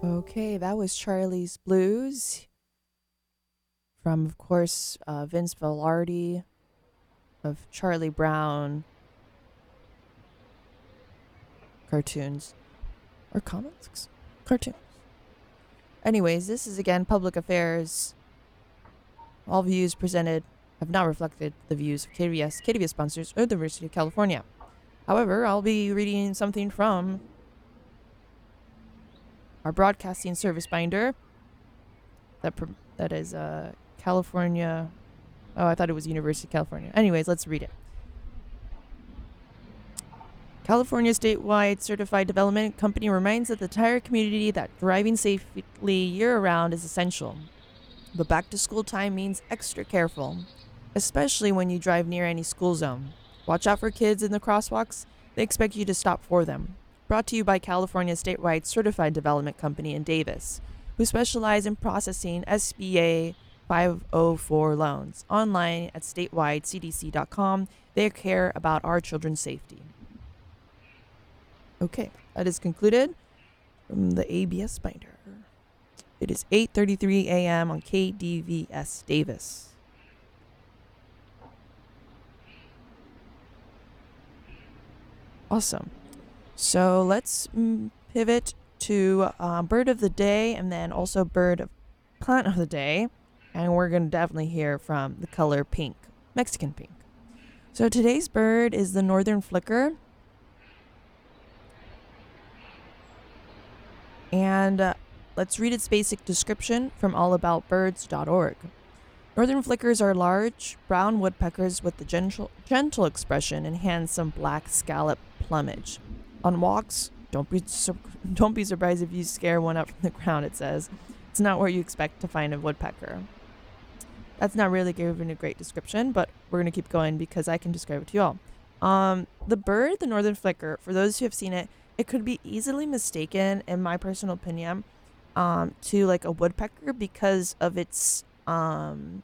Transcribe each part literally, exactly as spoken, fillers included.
Okay, that was Charlie's Blues from, of course, uh, Vince Velarde of Charlie Brown cartoons. Or comics? Cartoons. Anyways, this is again Public Affairs. All views presented have not reflected the views of K D V S, K D V S sponsors, or the University of California. However, I'll be reading something from our broadcasting service binder that pr- that is uh, California. Oh, I thought it was University of California. Anyways, let's read it. California statewide certified development company reminds the entire community that driving safely year-round is essential. But back-to-school time means extra careful, especially when you drive near any school zone. Watch out for kids in the crosswalks. They expect you to stop for them. Brought to you by California statewide certified development company in Davis, who specialize in processing S B A five oh four loans. Online at statewide c d c dot com. They care about our children's safety. Okay, that is concluded from the A B S binder. It is eight thirty-three a.m. on K D V S Davis. Awesome. So let's mm, pivot to uh, bird of the day and then also bird of plant of the day. And we're going to definitely hear from the color pink, Mexican pink. So today's bird is the northern flicker. And uh, let's read its basic description from all about birds dot org. Northern flickers are large, brown woodpeckers with the gentle, gentle expression and handsome black scallop plumage. On walks, don't be sur- don't be surprised if you scare one up from the ground, it says. It's not where you expect to find a woodpecker. That's not really giving a great description, but we're going to keep going because I can describe it to you all. Um, the bird, the northern flicker, for those who have seen it, it could be easily mistaken, in my personal opinion, um, to like a woodpecker because of its um,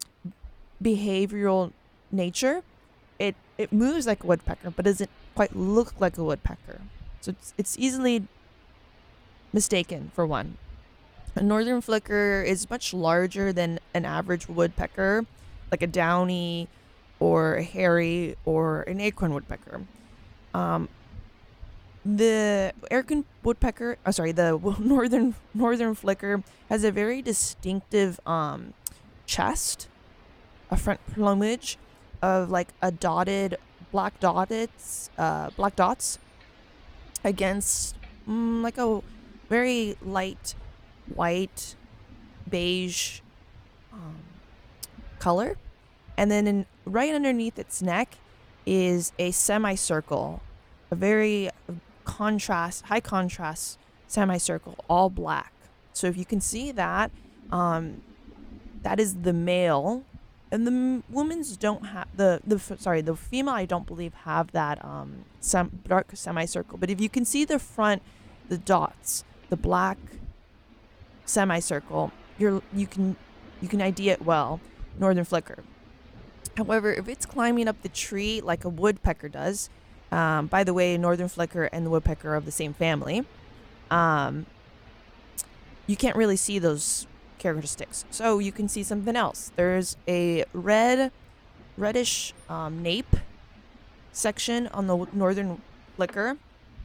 behavioral nature. It it moves like a woodpecker, but doesn't quite look like a woodpecker. So it's, it's easily mistaken for one. A northern flicker is much larger than an average woodpecker, like a downy or a hairy or an acorn woodpecker. Um, the acorn woodpecker, oh, sorry, the northern northern flicker has a very distinctive um, chest, a front plumage of like a dotted black dotted uh, black dots against mm, like a very light white beige um, color, and then in, right underneath its neck is a semicircle, a very contrast high contrast semicircle, all black. So if you can see that, um, that is the male, and the m- women's don't have the the f- sorry the female I don't believe have that um sem- dark semicircle. But if you can see the front, the dots, the black semicircle, you're you can you can idea it well, northern flicker. However, if it's climbing up the tree like a woodpecker does, um, by the way, northern flicker and the woodpecker are of the same family, um, you can't really see those characteristics. So you can see something else. There's a red, reddish um, nape section on the w- northern flicker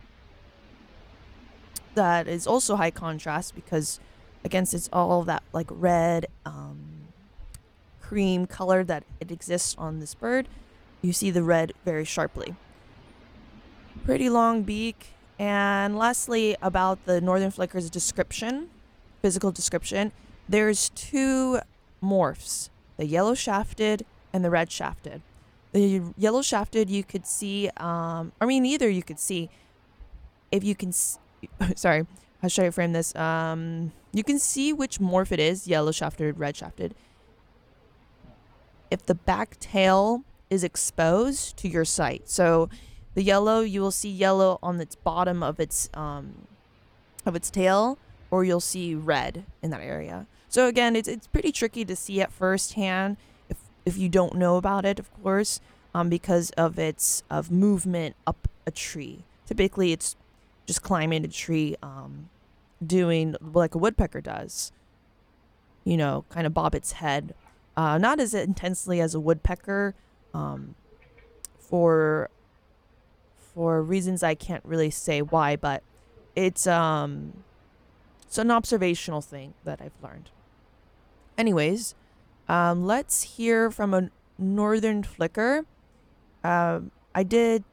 that is also high contrast because against it's all that like red um, cream color that it exists on this bird. You see the red very sharply. Pretty long beak. And lastly, about the northern flicker's description, physical description, there's two morphs, the yellow shafted and the red shafted. The yellow shafted you could see, um, I mean, either you could see, if you can, s- sorry, how should I frame this? Um, you can see which morph it is, yellow shafted, red shafted, if the back tail is exposed to your sight. So the yellow, you will see yellow on its bottom of its um, of its tail, or you'll see red in that area. So again, it's it's pretty tricky to see at first hand if if you don't know about it, of course, um, because of its of movement up a tree. Typically, it's just climbing a tree um, doing like a woodpecker does. You know, kind of bob its head. Uh, not as intensely as a woodpecker, um, for for reasons I can't really say why, but it's um it's an observational thing that I've learned. Anyways, um, let's hear from a northern flicker. Um, I did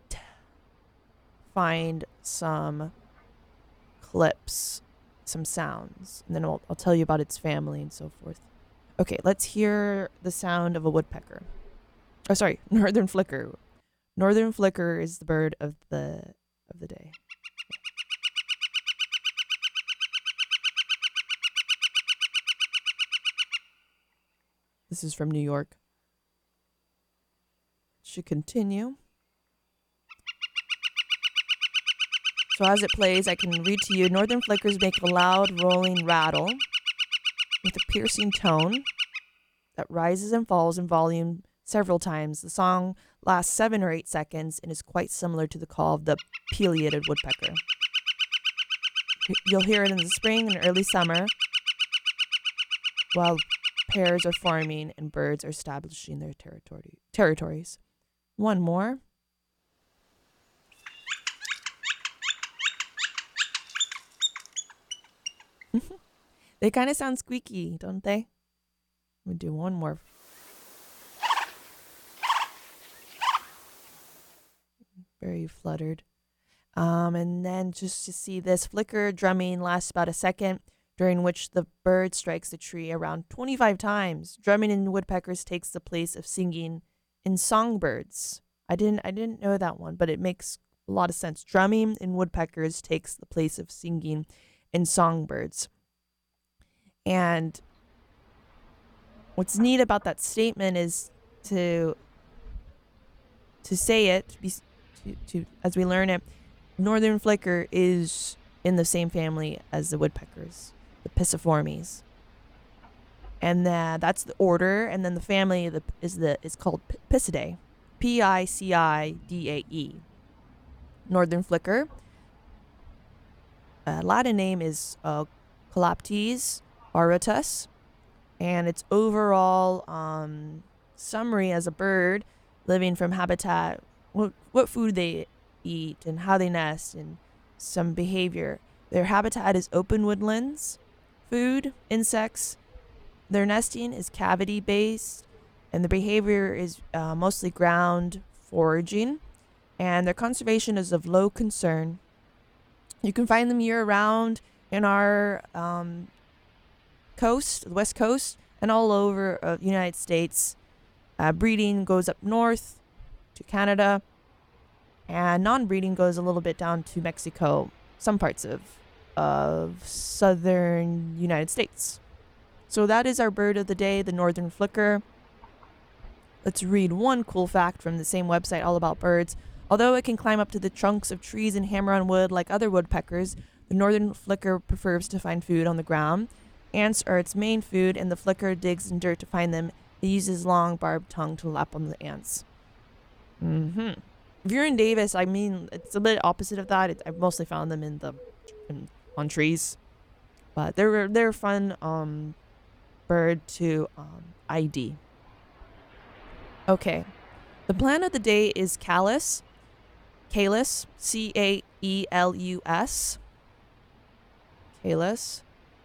find some clips, some sounds, and then I'll, I'll tell you about its family and so forth. Okay, let's hear the sound of a woodpecker. Oh, sorry, northern flicker. Northern flicker is the bird of the of the day. This is from New York. Should continue. So as it plays, I can read to you. Northern flickers make a loud rolling rattle with a piercing tone that rises and falls in volume several times. The song lasts seven or eight seconds and is quite similar to the call of the pileated woodpecker. You'll hear it in the spring and early summer while pairs are forming and birds are establishing their territory territories. One more. They kind of sound squeaky, don't they? We'll do one more. Very fluttered. Um, and then just to see this flicker drumming lasts about a second, during which the bird strikes the tree around twenty-five times. Drumming in woodpeckers takes the place of singing in songbirds. I didn't I didn't know that one, but it makes a lot of sense. Drumming in woodpeckers takes the place of singing in songbirds. And what's neat about that statement is to to say it be, to, to as we learn it. Northern flicker is in the same family as the woodpeckers, the Piciformes, and the, that's the order. And then the family the, is the is called Picidae, P I C I D A E. Northern flicker. Uh, Latin name is uh, Colaptes auratus, and its overall um, summary as a bird living from habitat, what, what food they eat and how they nest and some behavior. Their habitat is open woodlands, food, insects. Their nesting is cavity based, and the behavior is uh, mostly ground foraging, and their conservation is of low concern. You can find them year round in our um, coast, the west coast, and all over uh, the United States. Uh, breeding goes up north to Canada, and non-breeding goes a little bit down to Mexico, some parts of of southern United States. So that is our bird of the day, the northern flicker. Let's read one cool fact from the same website all about birds. Although it can climb up to the trunks of trees and hammer on wood like other woodpeckers, the northern flicker prefers to find food on the ground. Ants are its main food, and the flicker digs in dirt to find them. It uses long, barbed tongue to lap on the ants. Mm-hmm. If you're in Davis, I mean, it's a bit opposite of that. It, I've mostly found them in the in, on trees, but they're they're fun um, bird to um, I D. Okay, the plant of the day is Callus. Caelus, C A E L U S. Caelus.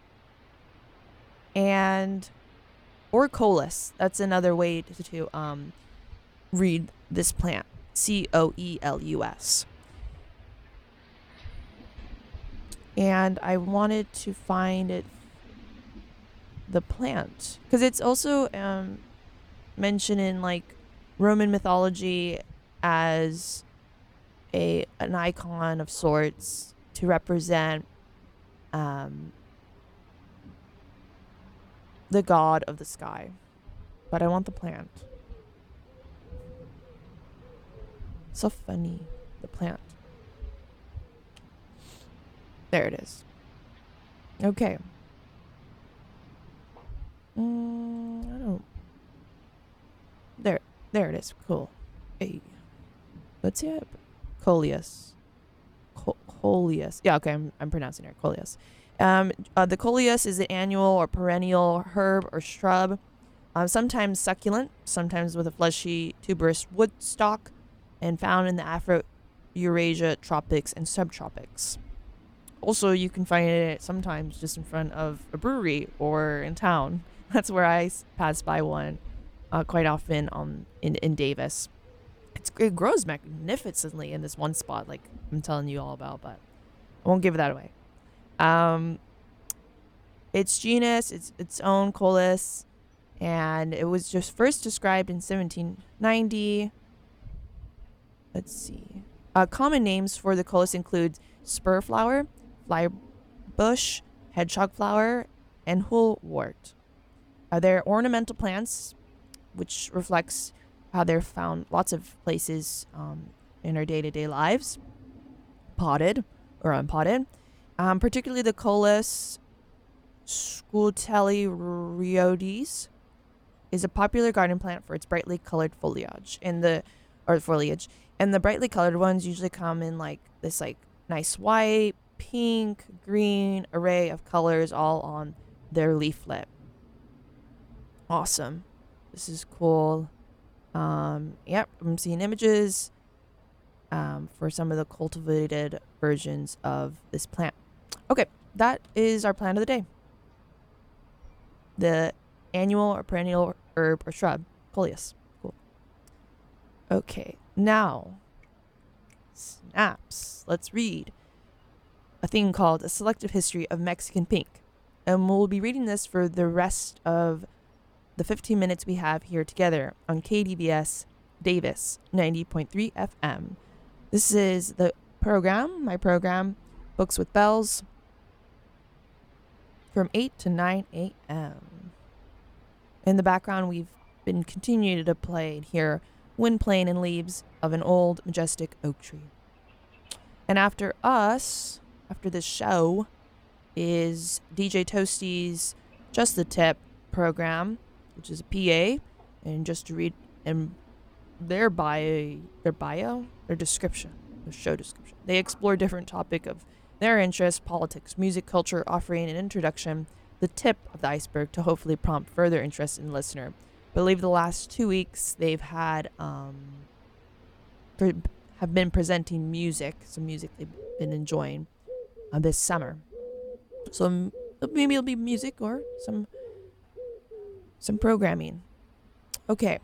And or Coelus. That's another way to, to um read this plant. C O E L U S. And I wanted to find it the plant because it's also um mentioned in like Roman mythology as a an icon of sorts to represent um the god of the sky. But I want the plant. So funny. The plant. There it is. Okay. Mm, I don't. There. There it is. Cool. Hey. Let's see it. Coleus. Co- Coleus. Yeah, okay. I'm, I'm pronouncing it. Coleus. Um, uh, the coleus is an annual or perennial herb or shrub, um, sometimes succulent, sometimes with a fleshy tuberous wood stalk, and found in the Afro-Eurasia tropics and subtropics. Also, you can find it sometimes just in front of a brewery or in town. That's where I pass by one uh, quite often um, in, in Davis. It's, it grows magnificently in this one spot, like I'm telling you all about, but I won't give that away. Um, its genus, it's its own coleus, and it was just first described in seventeen ninety. Let's see. Uh, common names for the coleus include spur flower, fly bush, hedgehog flower, and hullwort. Uh, they're ornamental plants, which reflects how they're found lots of places um, in our day-to-day lives, potted or unpotted. Um, particularly the coleus Scutelli is a popular garden plant for its brightly colored foliage. And the or foliage, and the brightly colored ones usually come in like this like nice white, pink, green array of colors all on their leaflet. Awesome. This is cool. Um, yep, I'm seeing images um, for some of the cultivated versions of this plant. Okay, that is our plant of the day. The annual or perennial herb or shrub, coleus. Cool. Okay, now, snaps. Let's read a thing called A Selective History of Mexican Pink. And we'll be reading this for the rest of the fifteen minutes we have here together on K D V S Davis ninety point three F M. This is the program, my program, Books with Bells, from eight to nine a.m. In the background, we've been continuing to play here Wind Playing in Leaves of an Old Majestic Oak Tree. And after us, after this show, is D J Toasty's Just the Tip program, which is a P A, and just to read and their bio, their bio, their description, their show description. They explore different topic of their interest, politics, music, culture, offering an introduction, the tip of the iceberg to hopefully prompt further interest in the listener. I believe the last two weeks they've had um, pre- have been presenting music, some music they've been enjoying uh, this summer. So m- maybe it'll be music or some some programming. Okay.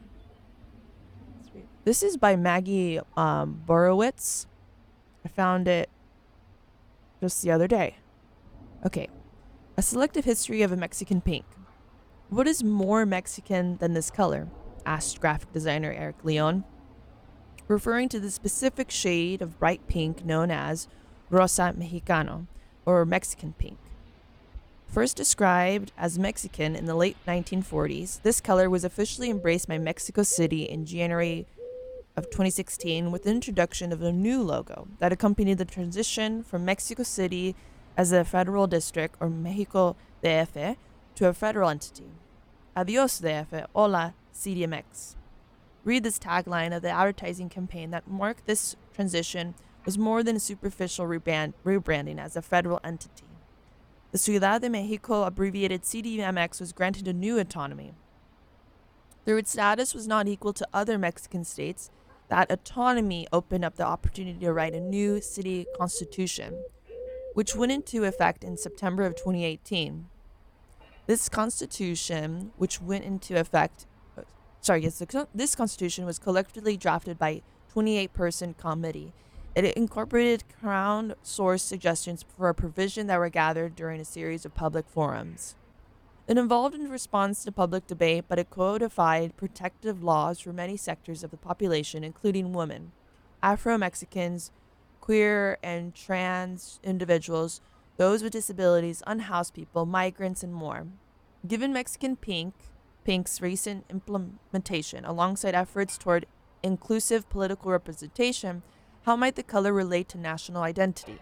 This is by Maggie um, Borowitz. I found it just the other day. Okay. A Selective History of a Mexican Pink. What is more Mexican than this color? Asked graphic designer Eric Leon, referring to the specific shade of bright pink known as Rosa Mexicano, or Mexican pink. First described as Mexican in the late nineteen forties, this color was officially embraced by Mexico City in January of twenty sixteen with the introduction of a new logo that accompanied the transition from Mexico City as a federal district, or Mexico D F, to a federal entity. Adios D F, hola C D M X. Read this tagline of the advertising campaign that marked this transition was more than a superficial rebrand- rebranding as a federal entity. The Ciudad de Mexico, abbreviated C D M X, was granted a new autonomy. Though its status was not equal to other Mexican states, that autonomy opened up the opportunity to write a new city constitution, which went into effect in September of twenty eighteen. This constitution, which went into effect, uh, sorry, yes, the, this constitution was collectively drafted by a twenty-eight person committee. It incorporated Crown source suggestions for a provision that were gathered during a series of public forums. It involved in response to public debate, but it codified protective laws for many sectors of the population, including women, Afro-Mexicans, queer and trans individuals, those with disabilities, unhoused people, migrants, and more. Given Mexican Pink, Pink's recent implementation, alongside efforts toward inclusive political representation, how might the color relate to national identity?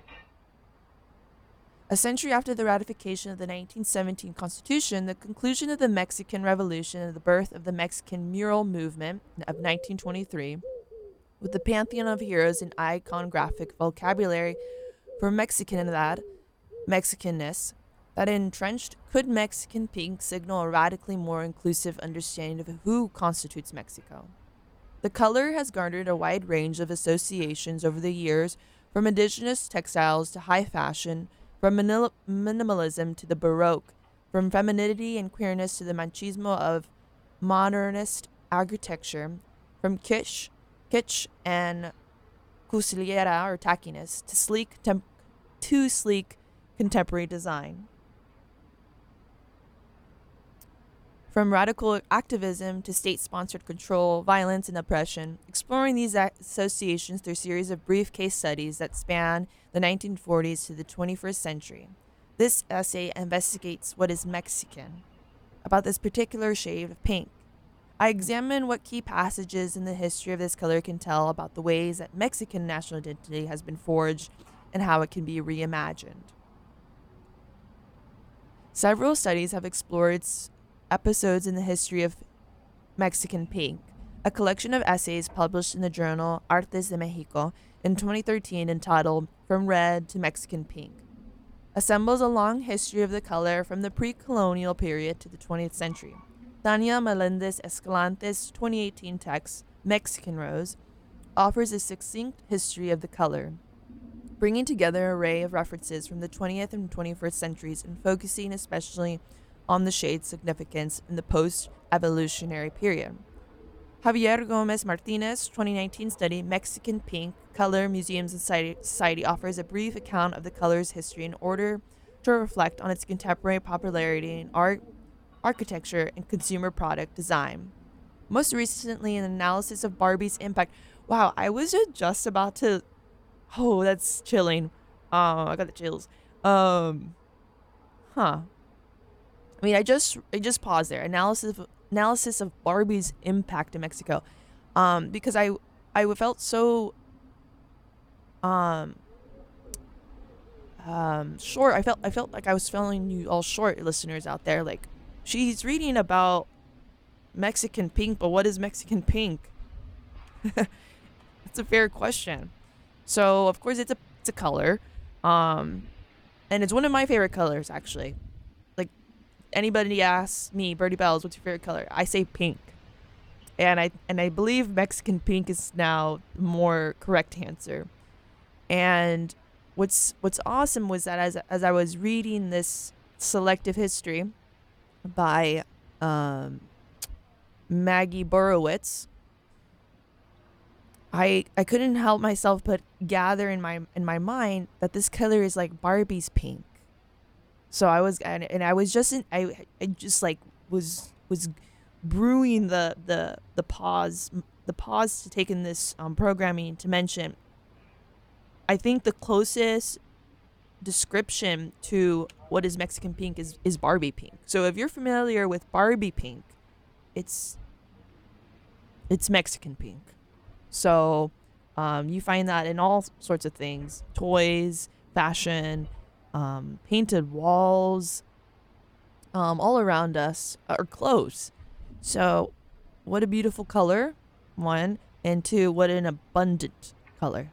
A century after the ratification of the nineteen seventeen Constitution, the conclusion of the Mexican Revolution, and the birth of the Mexican mural movement of nineteen twenty-three, with the pantheon of heroes and iconographic vocabulary for Mexicanidad, Mexicanness, that entrenched could Mexican pink signal a radically more inclusive understanding of who constitutes Mexico. The color has garnered a wide range of associations over the years, from indigenous textiles to high fashion, from minil- minimalism to the Baroque, from femininity and queerness to the machismo of modernist architecture, from kitsch, kitsch and cusilera or tackiness to sleek temp- to sleek contemporary design. From radical activism to state-sponsored control, violence, and oppression, exploring these associations through a series of brief case studies that span the nineteen forties to the twenty-first century. This essay investigates what is Mexican about this particular shade of pink. I examine what key passages in the history of this color can tell about the ways that Mexican national identity has been forged and how it can be reimagined. Several studies have explored episodes in the history of Mexican pink, a collection of essays published in the journal Artes de Mexico in twenty thirteen entitled From Red to Mexican Pink, assembles a long history of the color from the pre-colonial period to the twentieth century. Tania Melendez Escalante's twenty eighteen text, Mexican Rose, offers a succinct history of the color, bringing together an array of references from the twentieth and twenty-first centuries and focusing especially on the shade's significance in the post-evolutionary period. Javier Gomez Martinez' twenty nineteen study, Mexican Pink, Color, Museums, and Society, offers a brief account of the color's history in order to reflect on its contemporary popularity in art, architecture, and consumer product design. Most recently, an analysis of Barbie's impact. Wow, I was just about to... Oh, that's chilling. Oh, I got the chills. Um, huh. I mean, I just I just paused there. Analysis of, analysis of Barbie's impact in Mexico, um, because I I felt so um um short. I felt I felt like I was feeling you all short, listeners out there. Like, she's reading about Mexican pink, but what is Mexican pink? It's a fair question. So of course it's a it's a color, um, and it's one of my favorite colors actually. Anybody asks me, Birdie Bells, what's your favorite color? I say pink. And I and I believe Mexican pink is now the more correct answer. And what's what's awesome was that as as I was reading this selective history by um, Maggie Borowitz, I I couldn't help myself but gather in my in my mind that this color is like Barbie's pink. So I was, and, and I was just in, I, I just like was was brewing the the the pause the pause to take in this um, programming to mention. I think the closest description to what is Mexican pink is is Barbie pink. So if you're familiar with Barbie pink, it's it's Mexican pink. So um, you find that in all sorts of things: toys, fashion. Um, painted walls, um, all around us are clothes. So, what a beautiful color, one, and two, what an abundant color.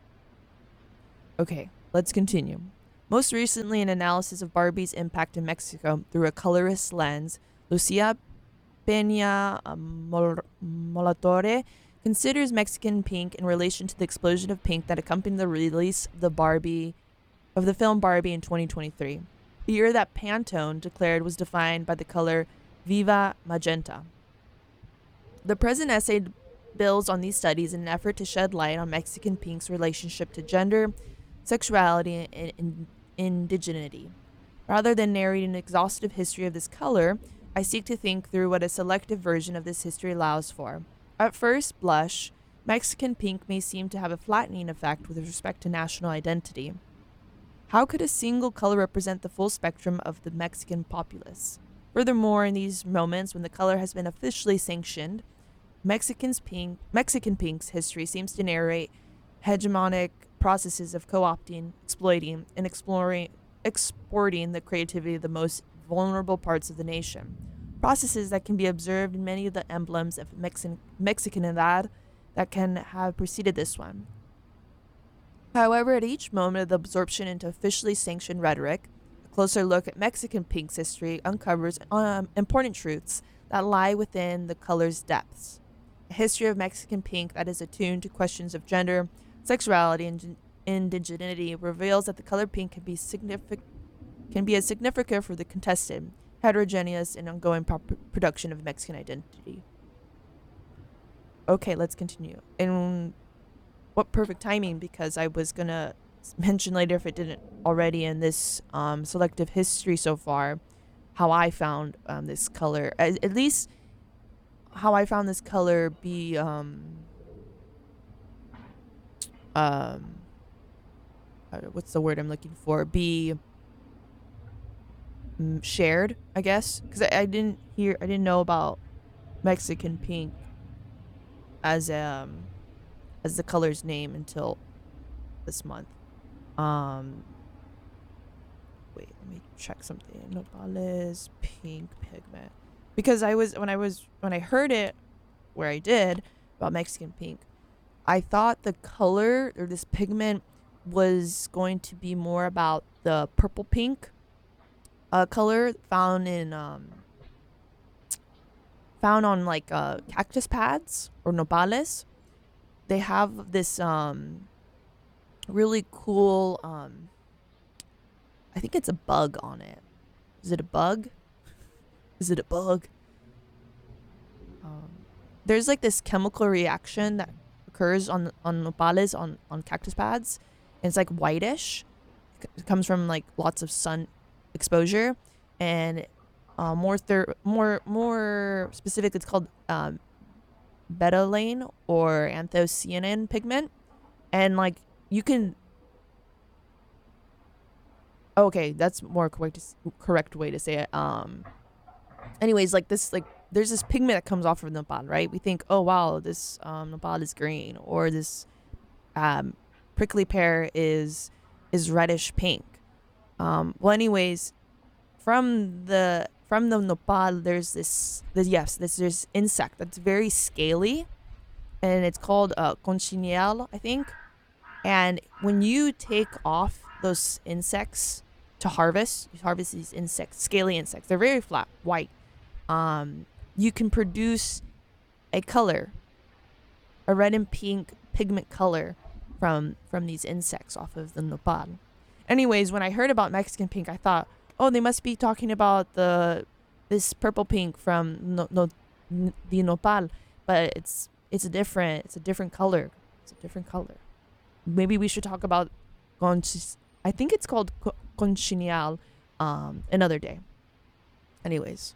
Okay, let's continue. Most recently, an analysis of Barbie's impact in Mexico through a colorist lens, Lucia Peña Molatore considers Mexican pink in relation to the explosion of pink that accompanied the release of the Barbie of the film Barbie in twenty twenty-three, the year that Pantone declared was defined by the color Viva Magenta. The present essay builds on these studies in an effort to shed light on Mexican pink's relationship to gender, sexuality, and indigeneity. Rather than narrating an exhaustive history of this color, I seek to think through what a selective version of this history allows for. At first blush, Mexican pink may seem to have a flattening effect with respect to national identity. How could a single color represent the full spectrum of the Mexican populace? Furthermore, in these moments when the color has been officially sanctioned, Mexican's pink, Mexican pink's history seems to narrate hegemonic processes of co-opting, exploiting, and exploring, exporting the creativity of the most vulnerable parts of the nation. Processes that can be observed in many of the emblems of Mexican Mexicanidad that can have preceded this one. However, at each moment of the absorption into officially sanctioned rhetoric, a closer look at Mexican pink's history uncovers um, important truths that lie within the color's depths. A history of Mexican pink that is attuned to questions of gender, sexuality, and indigeneity reveals that the color pink can be significant can be as significant for the contested, heterogeneous, and ongoing pro- production of Mexican identity. Okay, let's continue. And what perfect timing, because I was gonna mention later, if it didn't already, in this um, selective history so far, how I found um, this color, at, at least how I found this color be um, um, uh, what's the word I'm looking for? Be mm, shared, I guess, because I, I didn't hear, I didn't know about Mexican pink as um as the color's name until this month. Um, wait, let me check something. Nopales pink pigment, because I was when I was when I heard it, where I did about Mexican pink, I thought the color or this pigment was going to be more about the purple pink uh, color found in um found on like uh cactus pads or nopales. They have this um really cool um I think it's a bug on it. Is it a bug? Is it a bug? Um, there's like this chemical reaction that occurs on on nopales on on cactus pads, and it's like whitish. It comes from like lots of sun exposure, and uh, more thir- more more specifically, it's called um, betalain or anthocyanin pigment, and like you can. Okay, that's more correct correct way to say it. Um, anyways, like this, like there's this pigment that comes off of nopal, right? We think, oh wow, this um, nopal is green, or this um, prickly pear is is reddish pink. Um, well, anyways, from the from the nopal, there's this, this yes, this there's insect that's very scaly, and it's called uh, conchylial, I think. And when you take off those insects to harvest, you harvest these insects, scaly insects. They're very flat, white. Um, you can produce a color, a red and pink pigment color from from these insects off of the nopal. Anyways, when I heard about Mexican pink, I thought, oh, they must be talking about the this purple pink from no, no, n- the nopal, but it's it's a different it's a different color. It's a different color. Maybe we should talk about conch- I think it's called co- conchylial um another day. Anyways,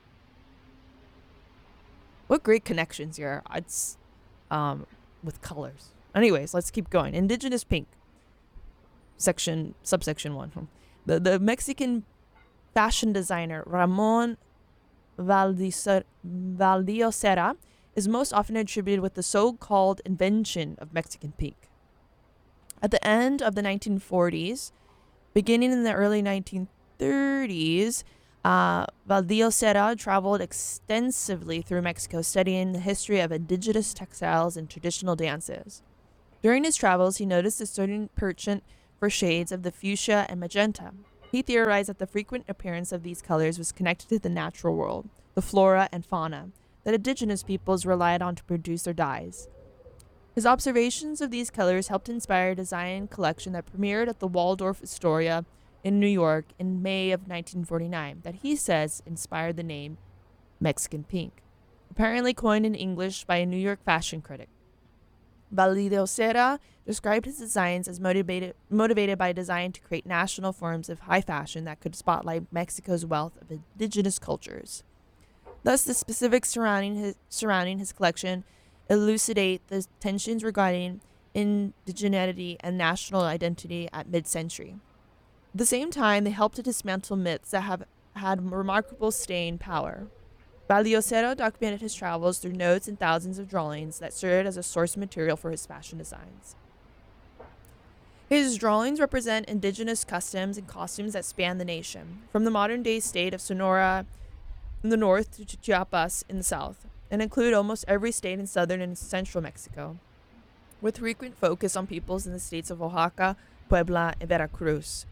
what great connections here. It's um with colors. Anyways, let's keep going. Indigenous pink. Section subsection one. The the Mexican fashion designer Ramon Valdiser- Valdiosera is most often attributed with the so-called invention of Mexican pink. At the end of the nineteen forties, beginning in the early nineteen thirties, uh, Valdiosera traveled extensively through Mexico, studying the history of indigenous textiles and traditional dances. During his travels, he noticed a certain penchant for shades of the fuchsia and magenta. He theorized that the frequent appearance of these colors was connected to the natural world, the flora and fauna, that indigenous peoples relied on to produce their dyes. His observations of these colors helped inspire a design collection that premiered at the Waldorf Astoria in New York in May of nineteen forty-nine that he says inspired the name Mexican pink, apparently coined in English by a New York fashion critic. Valdiosera described his designs as motivated motivated by a desire to create national forms of high fashion that could spotlight Mexico's wealth of indigenous cultures. Thus, the specifics surrounding his surrounding his collection elucidate the tensions regarding indigeneity and national identity at mid-century. At the same time, they help to dismantle myths that have had remarkable staying power. Valdiosera documented his travels through notes and thousands of drawings that served as a source material for his fashion designs. His drawings represent indigenous customs and costumes that span the nation, from the modern-day state of Sonora in the north to Chiapas in the south, and include almost every state in southern and central Mexico, with frequent focus on peoples in the states of Oaxaca, Puebla, and Veracruz.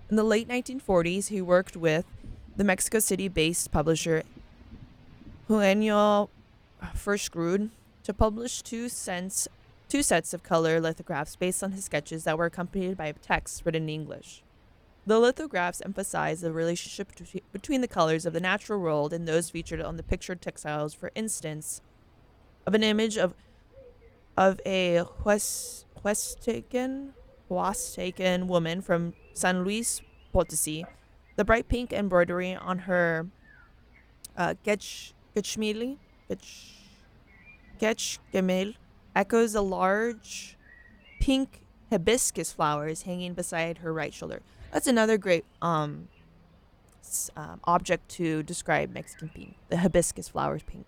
In the late nineteen forties, he worked with the Mexico City-based publisher Eugenio Verschrud to publish two sets, two sets of color lithographs based on his sketches that were accompanied by text written in English. The lithographs emphasize the relationship between the colors of the natural world and those featured on the pictured textiles. For instance, of an image of of a Huastecan, Huastecan woman from San Luis Potosi. The bright pink embroidery on her uh, Gech, Gechmili, Gech, Gechgemel echoes the large pink hibiscus flowers hanging beside her right shoulder. That's another great um, s- um, object to describe Mexican pink, the hibiscus flowers pink.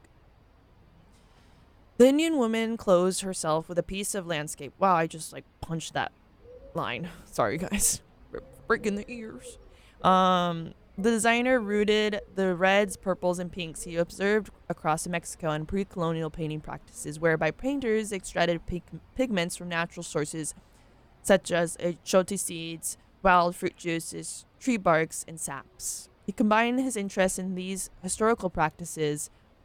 The Indian woman clothes herself with a piece of landscape. Wow, I just like punched that line. Sorry, guys. Breaking the ears. Um, the designer rooted the reds, purples, and pinks he observed across Mexico in pre-colonial painting practices, whereby painters extracted pig- pigments from natural sources such as echote seeds, wild fruit juices, tree barks, and saps. He combined his interest in these historical practices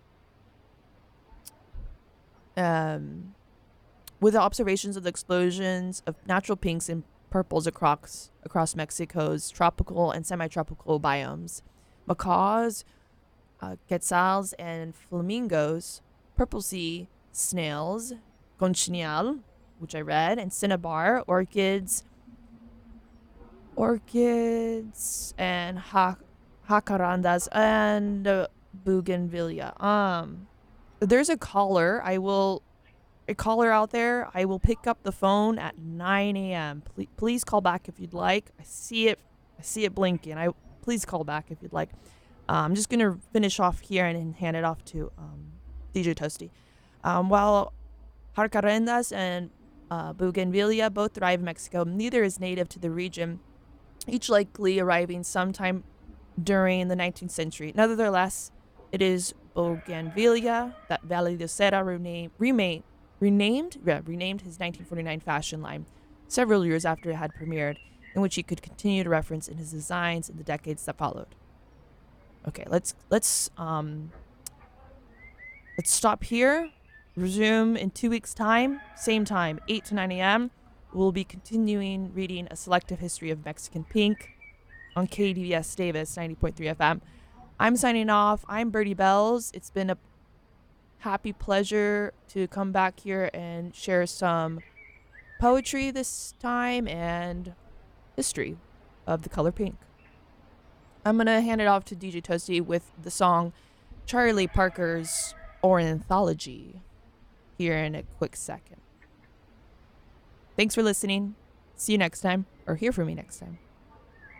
um, with the observations of the explosions of natural pinks and purples across across Mexico's tropical and semi-tropical biomes. Macaws, uh, quetzals, and flamingos, purple sea snails, conchinchal, which I read, and cinnabar, orchids, orchids, and ha- jacarandas, and uh, bougainvillea. Um, there's a caller. I will a caller out there. I will pick up the phone at nine a.m. Please, please call back if you'd like. I see it. I see it blinking. I please call back if you'd like. Uh, I'm just gonna finish off here and, and hand it off to um, D J Toasty. Um, while Jarcarendas and uh, Bougainvillea both thrive in Mexico, neither is native to the region, each likely arriving sometime during the nineteenth century. Nevertheless, it is Bougainvillea that Valley de Cera renamed, remain, renamed, yeah, renamed his nineteen forty-nine fashion line several years after it had premiered, in which he could continue to reference in his designs in the decades that followed. Okay, let's let's um let's stop here. Resume in two weeks' time, same time, eight to nine a.m. We'll be continuing reading A Selective History of Mexican Pink on K D V S Davis ninety point three F M. I'm signing off. I'm Birdie Bells. It's been a happy pleasure to come back here and share some poetry this time and history of the color pink. I'm going to hand it off to D J Toasty with the song Charlie Parker's Ornithology here in a quick second. Thanks for listening. See you next time, or hear from me next time.